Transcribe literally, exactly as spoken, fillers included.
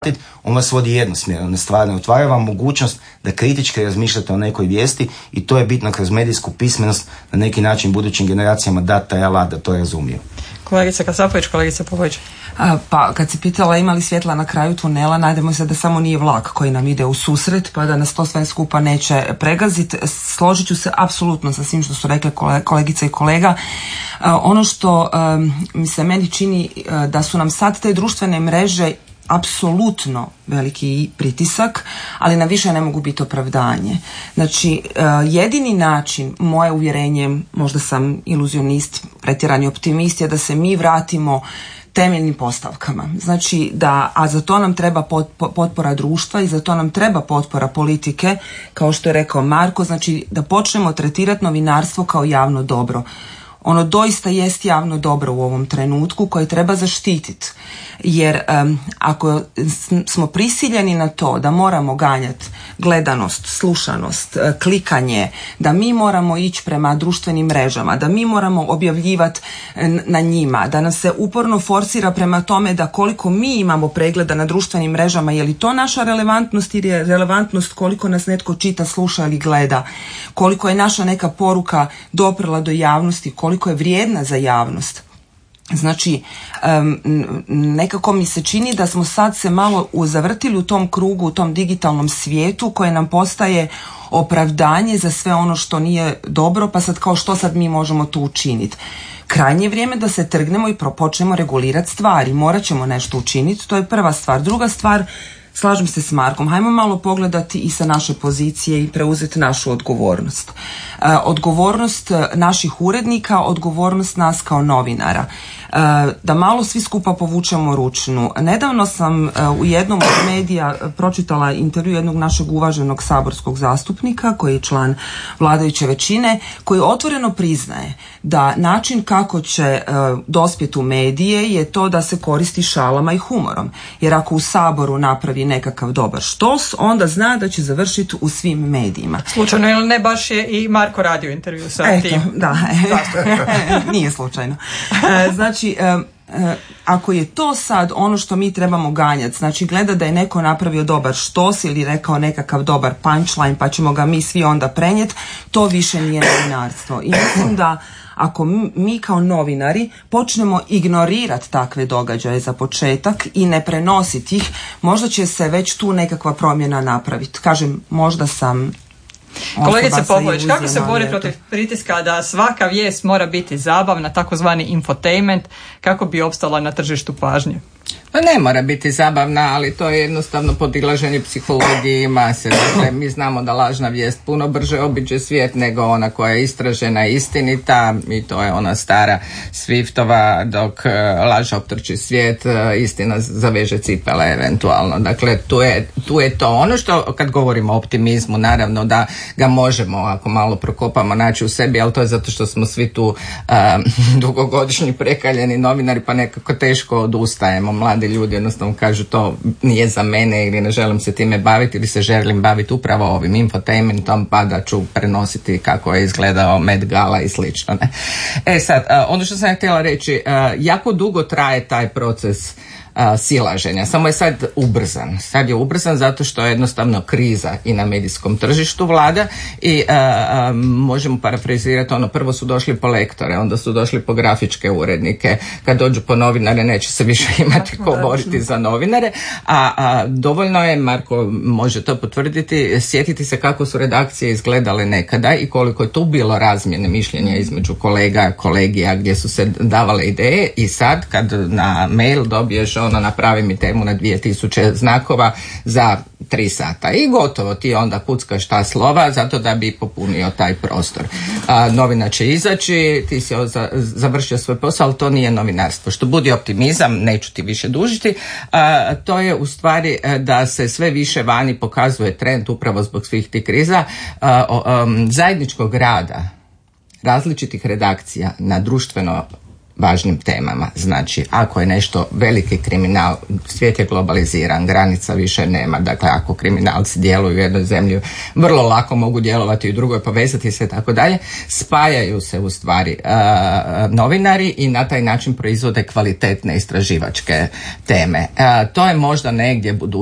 on vas vodi jednosmjerno, ne stvarno, otvara vam mogućnost da kritički razmišljate o nekoj vijesti i to je bitno kroz medijsku pismenost na neki način budućim generacijama dati taj alat da to razumiju. Kolegica Kasapović, kolegica Popović. Pa kad se pitala ima li svjetla na kraju tunela, nadamo se da samo nije vlak koji nam ide u susret pa da nas to sve skupa neće pregaziti. Složit ću se apsolutno sa svim što su rekle kolegice i kolega. Ono što mi se meni čini da su nam sad te društvene mreže apsolutno veliki pritisak, ali na više ne mogu biti opravdanje. Znači, jedini način, moje uvjerenje, možda sam iluzionist, pretjerani optimist, je da se mi vratimo temeljnim postavkama. Znači da, a za to nam treba potpora društva i za to nam treba potpora politike, kao što je rekao Marko, znači da počnemo tretirati novinarstvo kao javno dobro. Ono doista jest javno dobro u ovom trenutku koje treba zaštititi. Jer um, ako smo prisiljeni na to da moramo ganjati gledanost, slušanost, klikanje, da mi moramo ići prema društvenim mrežama, da mi moramo objavljivati na njima, da nas se uporno forsira prema tome da koliko mi imamo pregleda na društvenim mrežama, je li to naša relevantnost ili je relevantnost koliko nas netko čita, sluša ili gleda, koliko je naša neka poruka doprla do javnosti, koliko je vrijedna za javnost. Znači, um, nekako mi se čini da smo sad se malo zavrtili u tom krugu, u tom digitalnom svijetu koje nam postaje opravdanje za sve ono što nije dobro, pa sad kao što sad mi možemo tu učiniti. Krajnje je vrijeme da se trgnemo i počnemo regulirati stvari. Morat ćemo nešto učiniti, to je prva stvar. Druga stvar, slažem se s Markom, hajmo malo pogledati i sa naše pozicije i preuzeti našu odgovornost. E, odgovornost naših urednika, odgovornost nas kao novinara. E, da malo svi skupa povučemo ručnu. Nedavno sam e, u jednom od medija pročitala intervju jednog našeg uvaženog saborskog zastupnika koji je član vladajuće većine, koji otvoreno priznaje da način kako će e, dospjeti u medije je to da se koristi šalama i humorom. Jer ako u Saboru napravi nekakav dobar štos, onda zna da će završiti u svim medijima. Slučajno ili ne, baš je i Marko radio intervju sa Eto, tim. Da, nije slučajno. Znači, ako je to sad ono što mi trebamo ganjati, znači gleda da je neko napravio dobar štos ili rekao nekakav dobar punchline pa ćemo ga mi svi onda prenijeti, to više nije novinarstvo. I mislim da ako mi kao novinari počnemo ignorirati takve događaje za početak i ne prenositi ih, možda će se već tu nekakva promjena napraviti. Kažem, možda sam... Kolegice Popović, kako se bori protiv pritiska da svaka vijest mora biti zabavna, takozvani infotainment, kako bi opstala na tržištu pažnje? Pa ne mora biti zabavna, ali to je jednostavno podilaženje psihologiji i mase. Dakle, mi znamo da lažna vijest puno brže obiđe svijet nego ona koja je istražena i istinita, i to je ona stara Swiftova, dok laž optrči svijet, istina zaveže cipele eventualno. Dakle, tu je, tu je to ono što, kad govorimo o optimizmu, naravno da ga možemo, ako malo prokopamo, naći u sebi, ali to je zato što smo svi tu um, dugogodišnji prekaljeni novinari, pa nekako teško odustajemo. Mladi ljudi jednostavno kažu to nije za mene ili ne želim se time baviti ili se želim baviti upravo ovim infotainmentom, pa da ću prenositi kako je izgledao Met Gala i slično. Ne? E sad, ono što sam htjela reći, jako dugo traje taj proces Uh, silaženja, samo je sad ubrzan. Sad je ubrzan zato što je jednostavno kriza i na medijskom tržištu vlada i uh, uh, možemo parafrazirati ono, prvo su došli po lektore, onda su došli po grafičke urednike, kad dođu po novinare neće se više imati ko boriti za novinare, a, a dovoljno je, Marko može to potvrditi, sjetiti se kako su redakcije izgledale nekada i koliko je tu bilo razmjene mišljenja između kolega, kolegija, gdje su se davale ideje, i sad kad na mail dobiješ ono, napravi mi temu na dvije tisuće znakova za tri sata i gotovo, ti onda kuckaš ta slova zato da bi popunio taj prostor. A, novina će izaći, ti si za, završio svoj posao, ali to nije novinarstvo. Što budi optimizam, neću ti više dužiti, a, to je u stvari da se sve više vani pokazuje trend upravo zbog svih tih kriza a, o, um, zajedničkog rada različitih redakcija na društveno važnim temama. Znači, ako je nešto veliki kriminal, svijet je globaliziran, granica više nema. Dakle, ako kriminalci djeluju u jednoj zemlji, vrlo lako mogu djelovati u drugoj, povezati se i tako dalje. Spajaju se u stvari uh, novinari i na taj način proizvode kvalitetne istraživačke teme. Uh, to je možda negdje budućnost